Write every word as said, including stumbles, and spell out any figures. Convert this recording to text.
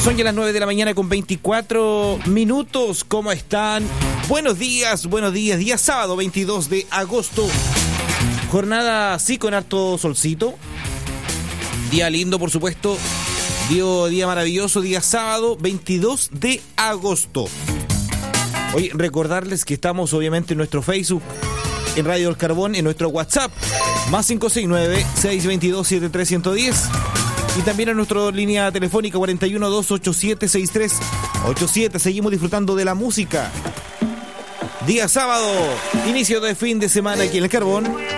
Son ya las nueve de la mañana con veinticuatro minutos. ¿Cómo están? Buenos días, buenos días. Día sábado veintidós de agosto. Jornada sí con harto solcito. Día lindo, por supuesto. Día, día maravilloso, día sábado veintidós de agosto. Hoy recordarles que estamos obviamente en nuestro Facebook, en Radio El Carbón, en nuestro WhatsApp, más cinco seis nueve, seis dos dos, siete tres uno cero. Y también en nuestra línea telefónica cuarenta y uno, doscientos ochenta y siete, sesenta y tres ochenta y siete. Seguimos disfrutando de la música. Día sábado, inicio de fin de semana aquí en El Carbón.